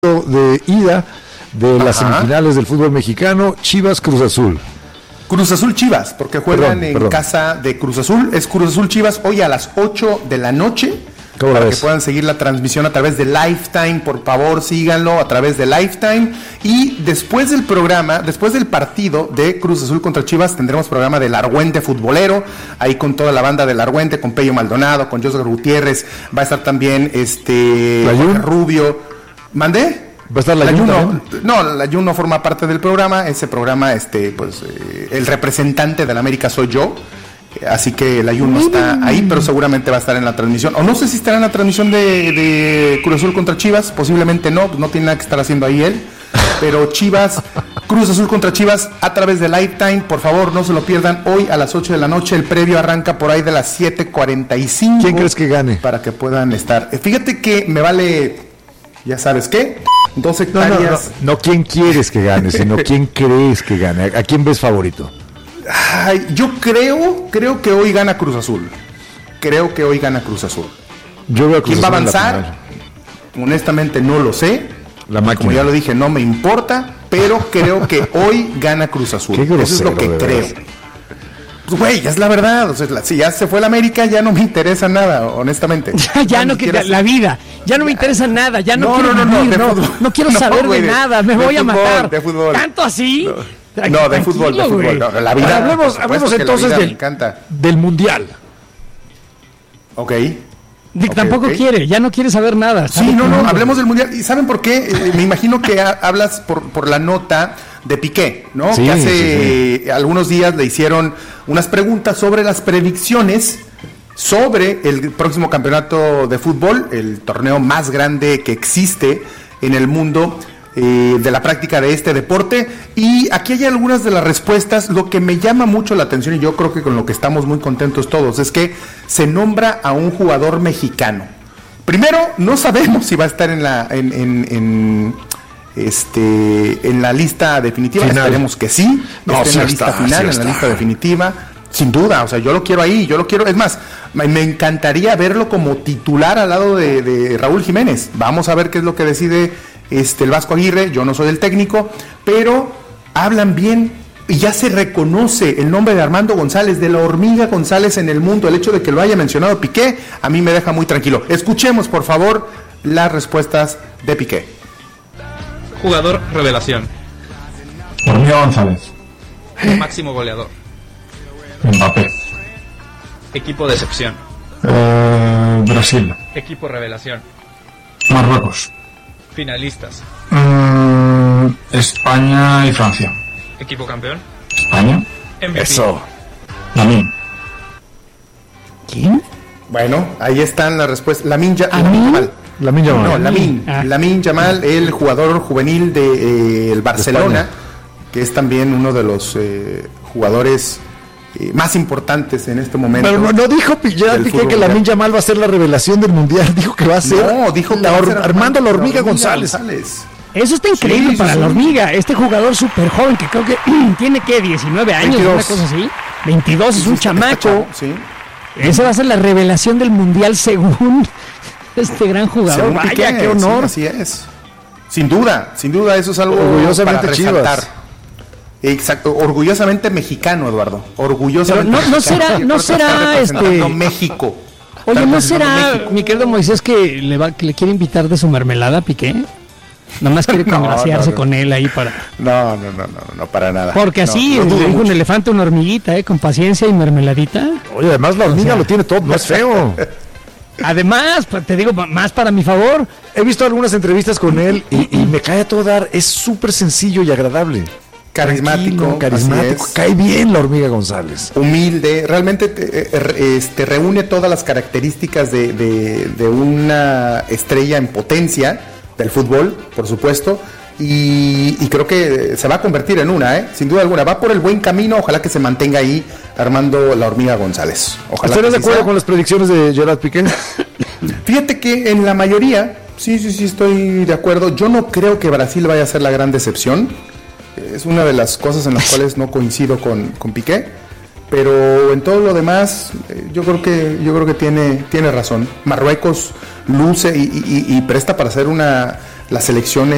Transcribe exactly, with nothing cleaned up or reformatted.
de ida de las Ajá. semifinales del fútbol mexicano, Chivas Cruz Azul. Cruz Azul Chivas, porque juegan perdón, en perdón. casa de Cruz Azul. Es Cruz Azul Chivas hoy a las ocho de la noche. Para que puedan seguir la transmisión a través de Lifetime, por favor síganlo a través de Lifetime. Y después del programa, después del partido de Cruz Azul contra Chivas, tendremos programa del Argüente Futbolero, ahí con toda la banda del Argüente, con Pello Maldonado, con José Gutiérrez, va a estar también este Rubio. ¿Mandé? ¿Va a estar la Layún? No, la Layún no forma parte del programa. Ese programa, este, pues, eh, el representante de la América soy yo. Así que la Layún no está ahí, pero seguramente va a estar en la transmisión. O no sé si estará en la transmisión de, de Cruz Azul contra Chivas. Posiblemente no, no tiene nada que estar haciendo ahí él. Pero Chivas, Cruz Azul contra Chivas a través de Lifetime. Por favor, no se lo pierdan. Hoy a las ocho de la noche. El previo arranca por ahí de las siete cuarenta y cinco. ¿Quién crees que gane? Para que puedan estar. Fíjate que me vale... ¿Ya sabes qué? Dos hectáreas. No, no, no, no quién quieres que gane, sino quién crees que gane. ¿A quién ves favorito? Ay, yo creo, creo que hoy gana Cruz Azul. Creo que hoy gana Cruz Azul. Yo veo a Cruz ¿Quién va a avanzar? Honestamente no lo sé. La máquina. Como ya lo dije, no me importa, pero creo que hoy gana Cruz Azul. Qué grosero, eso es lo que creo. Pues güey, ya es la verdad. O sea, la, si ya se fue la América, ya no me interesa nada, honestamente. Ya, ya no, no quiero la vida, ya no me interesa nada, ya no, no quiero no, no, vivir, no, no, no quiero no, saber wey, de nada, me voy fútbol, a matar. De fútbol. ¿Tanto así? No. No, de fútbol, de fútbol. No, la vida, hablemos hablemos entonces del, del Mundial. Ok. Okay, tampoco okay. quiere, ya no quiere saber nada. Sí, no, no, hablemos del Mundial. ¿Y saben por qué? Eh, me imagino que ha, hablas por, por la nota de Piqué, ¿no? Sí, que hace sí, sí. algunos días le hicieron unas preguntas sobre las predicciones sobre el próximo campeonato de fútbol, el torneo más grande que existe en el mundo. Eh, de la práctica de este deporte, y aquí hay algunas de las respuestas. Lo que me llama mucho la atención, y yo creo que con lo que estamos muy contentos todos, es que se nombra a un jugador mexicano. Primero, no sabemos si va a estar en la en, en, en este en la lista definitiva. Final. Esperemos que sí, no, esté sí en la lista está, final, sí en está. la lista definitiva. Sin duda, o sea, yo lo quiero ahí, yo lo quiero, es más, me encantaría verlo como titular al lado de, de Raúl Jiménez. Vamos a ver qué es lo que decide este el Vasco Aguirre. Yo no soy el técnico, pero hablan bien y ya se reconoce el nombre de Armando González, de la hormiga González en el mundo. El hecho de que lo haya mencionado Piqué, a mí me deja muy tranquilo. Escuchemos, por favor, las respuestas de Piqué. Jugador revelación. Hormiga González. Máximo goleador. Mbappé. Equipo de excepción. Eh, Brasil. Equipo revelación. Marruecos. Finalistas. Mm, España y Francia. Equipo campeón. España. M V P. Eso. Lamine. ¿Quién? Bueno, ahí están las respuestas. Lamine Yamal. Lamine Yamal. No, Lamine. Ah. Lamine Yamal, el jugador juvenil de eh, el Barcelona, que es también uno de los eh, jugadores Eh, más importantes en este momento. Pero no, no dijo Piqué que Lamine Yamal va a ser la revelación del mundial, dijo que va a ser no, dijo la, or, Armando la hormiga, hormiga González. González. Eso está increíble sí, para sí, la hormiga, sí. Este jugador súper joven que creo que tiene que diecinueve años, veintidós. Una cosa así, veintidós, sí, es un sí, chamaco. Sí. Esa va a ser la revelación del mundial según este gran jugador. Según Vaya, Piqué, qué honor. Sí, así es. Sin duda, sin duda, eso es algo orgullosamente para Chivas. resaltar. Exacto, orgullosamente mexicano, Eduardo. Orgullosamente Pero no, no será, no será este México. Oye, ¿no será, México. Mi querido Moisés, que le va, que le quiere invitar de su mermelada a Piqué? Nada más quiere congraciarse no, no, no. con él ahí para. No, no, no, no, no, para nada. Porque así no, no le dijo un elefante, una hormiguita, ¿eh? Con paciencia y mermeladita. Oye, además la hormiga o sea, lo tiene todo, no es feo. Además, te digo, más para mi favor. He visto algunas entrevistas con él y, y me cae a todo dar. Es súper sencillo y agradable. Carismático, carismático, cae bien la hormiga González. Humilde, realmente te, este, reúne todas las características de, de, de una estrella en potencia del fútbol, por supuesto, y, y creo que se va a convertir en una, ¿eh? Sin duda alguna, va por el buen camino, ojalá que se mantenga ahí Armando la hormiga González. ¿Estás de acuerdo sea. con las predicciones de Gerard Piqué? Fíjate que en la mayoría, sí, sí, sí, estoy de acuerdo. Yo no creo que Brasil vaya a ser la gran decepción. Es una de las cosas en las cuales no coincido con, con Piqué, pero en todo lo demás eh, yo creo que yo creo que tiene tiene razón. Marruecos luce y, y, y presta para hacer una la selección